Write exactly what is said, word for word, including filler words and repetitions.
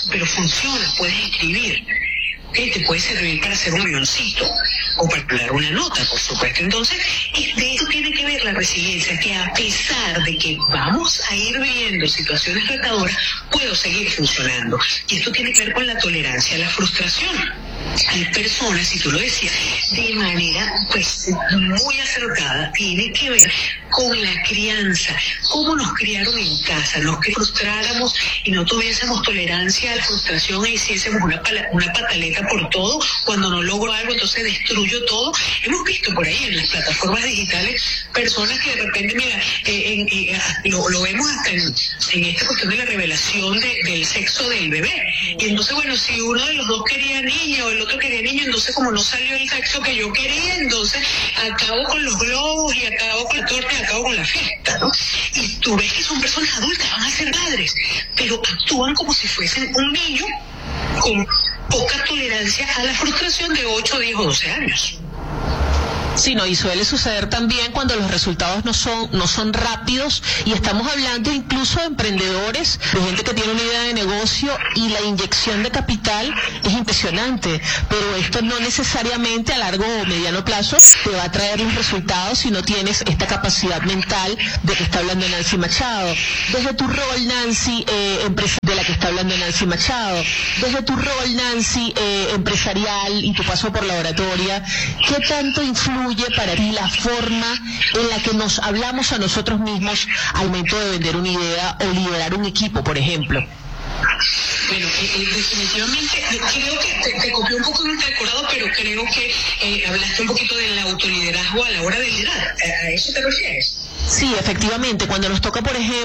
pero funciona, puedes escribir. ¿Okay? Te puede servir para hacer un guioncito o para hablar una nota, por supuesto. Entonces, de esto tiene que ver la resiliencia, que a pesar de que vamos a ir viviendo situaciones retadoras, puedo seguir funcionando. Y esto tiene que ver con la tolerancia a la frustración. Hay personas, y tú lo decías, de manera pues muy acertada, tiene que ver con la crianza, cómo nos criaron en casa, nos frustráramos y no tuviésemos tolerancia a la frustración e hiciésemos una, pala, una pataleta por todo, cuando no logro algo entonces destruyo todo. Hemos visto por ahí en las plataformas digitales personas que de repente, mira, eh, en, eh, lo, lo vemos hasta en, en esta cuestión de la revelación de, del sexo del bebé, y entonces bueno, si uno de los dos quería niña o el otro quería niño, entonces como no salió el sexo que yo quería, entonces acabo con los globos y acabo con la torta y acabo con la fiesta, ¿no? Y tú ves que son personas adultas, van a ser padres, pero actúan como si fuesen un niño con poca tolerancia a la frustración de ocho, diez o doce años. Sí, no, y suele suceder también cuando los resultados no son no son rápidos, y estamos hablando incluso de emprendedores, de gente que tiene una idea de negocio y la inyección de capital es impresionante, pero esto no necesariamente a largo o mediano plazo te va a traer los resultados si no tienes esta capacidad mental de que está hablando Nancy Machado. Desde tu rol, Nancy, eh, empresa de la que está hablando Nancy Machado, desde tu rol, Nancy, eh, empresarial y tu paso por la oratoria, ¿qué tanto influye para ti la forma en la que nos hablamos a nosotros mismos al momento de vender una idea o liderar un equipo, por ejemplo? Bueno, eh, eh, definitivamente, creo que te, te copié un poco de un decorado, pero creo que eh, hablaste un poquito del autoliderazgo a la hora de liderar. ¿A eso te refieres? Sí, efectivamente, cuando nos toca, por ejemplo,